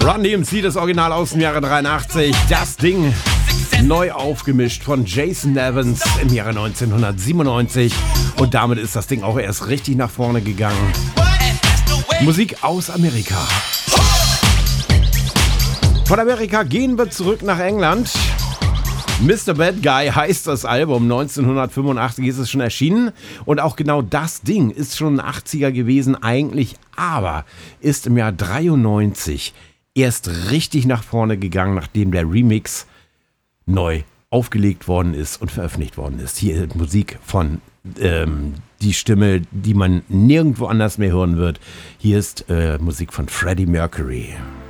Run DMC, das Original aus dem Jahre 83. Das Ding neu aufgemischt von Jason Nevins im Jahre 1997. Und damit ist das Ding auch erst richtig nach vorne gegangen. Musik aus Amerika. Von Amerika gehen wir zurück nach England. Mr. Bad Guy heißt das Album. 1985 ist es schon erschienen. Und auch genau das Ding ist schon ein 80er gewesen eigentlich, aber ist im Jahr 93 erst richtig nach vorne gegangen, nachdem der Remix neu aufgelegt worden ist und veröffentlicht worden ist. Hier ist Musik von die Stimme, die man nirgendwo anders mehr hören wird. Hier ist Musik von Freddie Mercury.